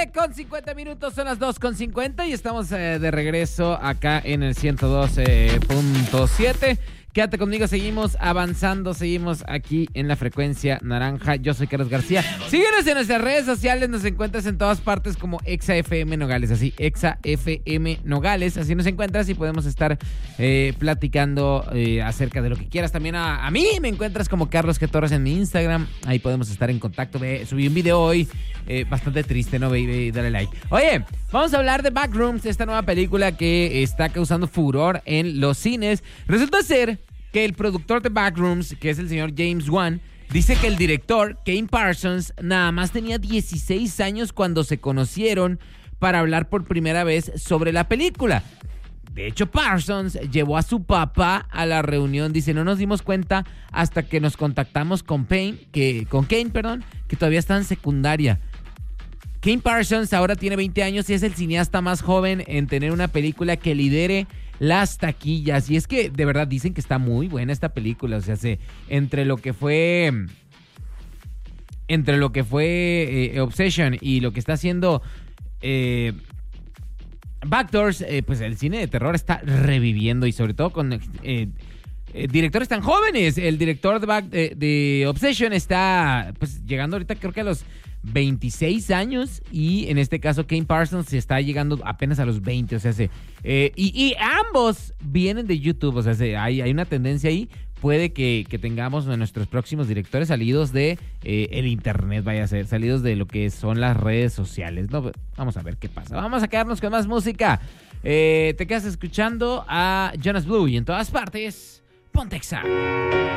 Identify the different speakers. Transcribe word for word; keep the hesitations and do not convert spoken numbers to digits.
Speaker 1: con cincuenta minutos, son las dos con cincuenta y estamos eh, de regreso acá en el ciento doce punto siete. Quédate conmigo, seguimos avanzando, seguimos aquí en la frecuencia naranja. Yo soy Carlos García. Síguenos en nuestras redes sociales, nos encuentras en todas partes como Exa F M Nogales, así, Exa F M Nogales, así nos encuentras y podemos estar eh, platicando eh, acerca de lo que quieras. También a, a mí me encuentras como Carlos G. Torres en mi Instagram, ahí podemos estar en contacto. Ve, subí un video hoy eh, bastante triste, ¿no? Ve, ve, dale like. Oye, vamos a hablar de Backrooms, esta nueva película que está causando furor en los cines. Resulta ser que el productor de Backrooms, que es el señor James Wan, dice que el director, Kane Parsons, nada más tenía dieciséis años cuando se conocieron para hablar por primera vez sobre la película. De hecho, Parsons llevó a su papá a la reunión. Dice, no nos dimos cuenta hasta que nos contactamos con Payne, que, con Kane, perdón, que todavía está en secundaria. Kane Parsons ahora tiene veinte años y es el cineasta más joven en tener una película que lidere las taquillas. Y es que de verdad dicen que está muy buena esta película. O sea, se, entre lo que fue entre lo que fue eh, Obsession y lo que está haciendo eh, Backdoors, eh, pues el cine de terror está reviviendo, y sobre todo con eh, eh, directores tan jóvenes. El director de, Back, de, de Obsession está pues llegando ahorita creo que a los veintiséis años, y en este caso Kane Parsons se está llegando apenas a los veinte, o sea, se, eh, y, y ambos vienen de YouTube, o sea, se, hay, hay una tendencia ahí. Puede que, que tengamos a nuestros próximos directores salidos de eh, el internet, vaya a ser, salidos de lo que son las redes sociales, ¿no? Vamos a ver qué pasa. Vamos a quedarnos con más música. Eh, te quedas escuchando a Jonas Blue y en todas partes, ponte Exa.